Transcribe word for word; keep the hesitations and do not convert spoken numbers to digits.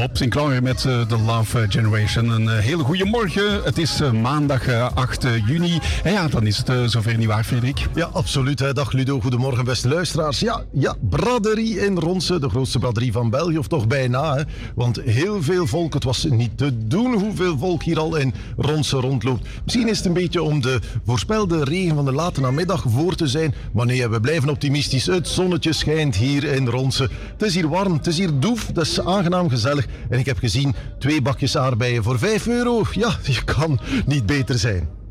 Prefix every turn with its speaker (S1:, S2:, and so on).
S1: Bob Sinclair met uh, The Love Generation. Een uh, hele goede morgen. Het is uh, maandag uh, acht juni. En ja, dan is het uh, zover niet waar, Frederik?
S2: Ja, absoluut. Hè. Dag Ludo, goedemorgen beste luisteraars. Ja, ja, braderie in Ronse, de grootste braderie van België, of toch bijna. Hè. Want heel veel volk, het was niet te doen hoeveel volk hier al in Ronse rondloopt. Misschien is het een beetje om de voorspelde regen van de late namiddag voor te zijn. Maar nee, we blijven optimistisch. Het zonnetje schijnt hier in Ronse. Het is hier warm, het is hier doef, dat is aangenaam gezellig. En ik heb gezien twee bakjes aardbeien voor vijf euro. Ja, je kan niet beter zijn.